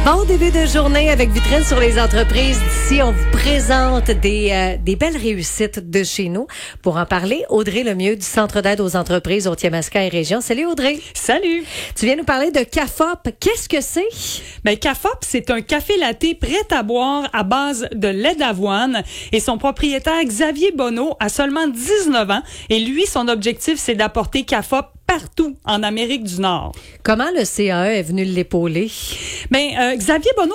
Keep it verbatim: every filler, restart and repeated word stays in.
Bon début de journée avec Vitrine sur les entreprises. D'ici, on vous présente des, euh, des belles réussites de chez nous. Pour en parler, Audrey Lemieux du Centre d'aide aux entreprises au Thiamaska et Région. Salut Audrey. Salut. Tu viens nous parler de Cafop. Qu'est-ce que c'est? Ben, Cafop, c'est un café latte prêt à boire à base de lait d'avoine. Et son propriétaire, Xavier Bonneau, a seulement dix-neuf ans. Et lui, son objectif, c'est d'apporter Cafop partout en Amérique du Nord. Comment le C A E est venu l'épauler? Ben, euh, Xavier Bonneau